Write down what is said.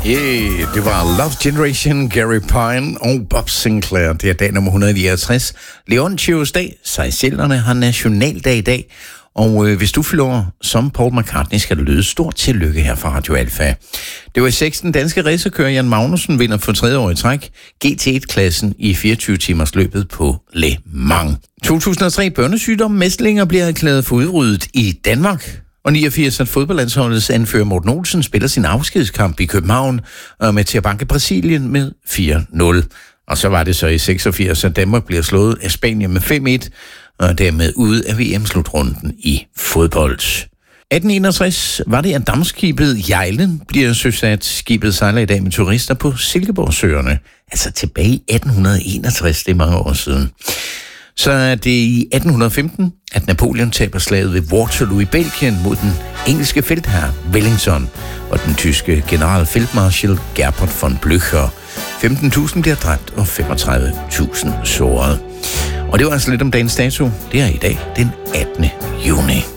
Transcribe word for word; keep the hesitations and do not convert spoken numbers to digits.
Yeah, det var Love Generation, Gary Pine og Bob Sinclair. Det er dag nummer et hundrede niogtres. Leontios dag. Seychellerne har nationaldag i dag. Og øh, hvis du fylder år som Paul McCartney, skal det lyde stort tillykke her fra Radio Alfa. Det var i seks den danske racerkører Jan Magnussen vinder for tredje år i træk G T et-klassen i fireogtyve timers løbet på Le Mans. to tusind og tre børnesygdom mæslinger bliver erklæret for udryddet i Danmark. Og niogfirs at fodboldlandsholdets anfører Morten Olsen spiller sin afskedskamp i København med til at banke Brasilien med fire nul. Og så var det så i seksogfirs, at Danmark bliver slået af Spanien med fem et, og dermed ude af V M-slutrunden i fodbold. atten enogtres var det, at dampskibet Jejlen bliver søsat. Skibet sejler i dag med turister på Silkeborgsøerne. Altså tilbage i atten enogtres, det er mange år siden. Så er det i atten femten, at Napoleon taber slaget ved Waterloo i Belgien mod den engelske feltherre Wellington og den tyske generalfeltmarskal Gerhard von Blücher. femten tusind bliver dræbt og femogtredive tusind såret. Og det var altså lidt om dagens dato. Det er i dag den attende juni.